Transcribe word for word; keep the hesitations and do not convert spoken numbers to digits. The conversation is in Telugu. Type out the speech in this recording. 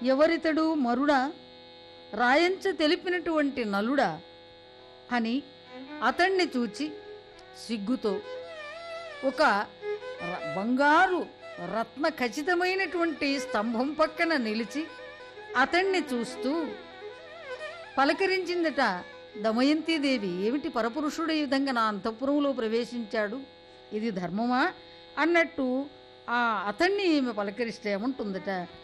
ఎవరితడు మరుడా, రాయంచ తెలిపినటువంటి నలుడా అని అతణ్ణి చూచి సిగ్గుతో ఒక బంగారు రత్న ఖచ్చితమైనటువంటి స్తంభం పక్కన నిలిచి అతణ్ణి చూస్తూ పలకరించిందట దమయంతీదేవి. ఏమిటి పరపురుషుడు ఈ విధంగా నా అంతఃపురంలో ప్రవేశించాడు, ఇది ధర్మమా అన్నట్టు ఆ అతన్ని ఈమె పలకరిస్తే ఏమంటుందట,